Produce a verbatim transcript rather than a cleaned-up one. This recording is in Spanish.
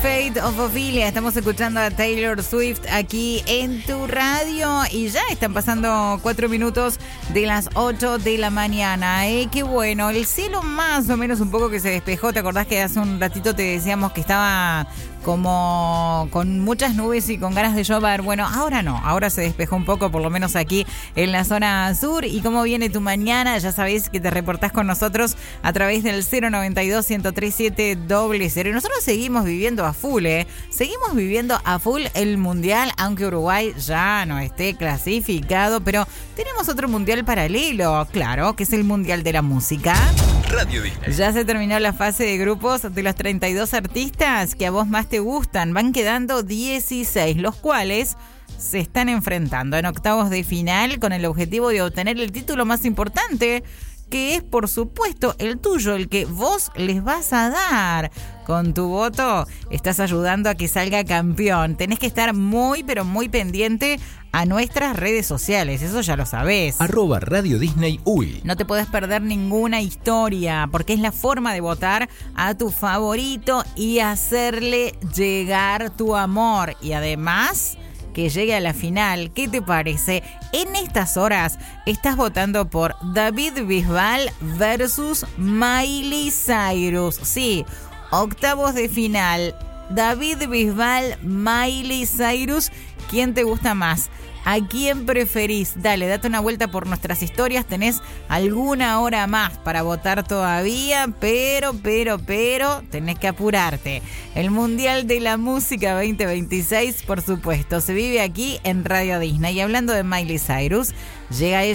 Fate of Ophelia, estamos escuchando a Taylor Swift aquí en tu radio y ya están pasando cuatro minutos de las ocho de la mañana. Eh, qué bueno, el cielo más o menos un poco que se despejó. ¿Te acordás que hace un ratito te decíamos que estaba como con muchas nubes y con ganas de llover? Bueno, ahora no, ahora se despejó un poco, por lo menos aquí en la zona sur. ¿Y cómo viene tu mañana? Ya sabéis que te reportás con nosotros a través del cero noventa y dos, ciento tres siete cero cero. Y nosotros seguimos viviendo a full, ¿eh? Seguimos viviendo a full el mundial, aunque Uruguay ya no esté clasificado, pero tenemos otro mundial paralelo, claro, que es el mundial de la música. Radio Disney. Ya se terminó la fase de grupos de los treinta y dos artistas que a vos más te gustan. Van quedando dieciséis, los cuales se están enfrentando en octavos de final con el objetivo de obtener el título más importante, que es, por supuesto, el tuyo, el que vos les vas a dar. Con tu voto estás ayudando a que salga campeón. Tenés que estar muy, pero muy pendiente a nuestras redes sociales, eso ya lo sabés. Arroba Radio Disney U Y. No te podés perder ninguna historia, porque es la forma de votar a tu favorito y hacerle llegar tu amor. Y además, que llegue a la final. ¿Qué te parece? En estas horas estás votando por David Bisbal versus Miley Cyrus. Sí, octavos de final. David Bisbal, Miley Cyrus. ¿Quién te gusta más? ¿A quién preferís? Dale, date una vuelta por nuestras historias. Tenés alguna hora más para votar todavía, pero, pero, pero, tenés que apurarte. El Mundial de la Música veinte veintiséis, por supuesto, se vive aquí en Radio Disney. Y hablando de Miley Cyrus, llega ella.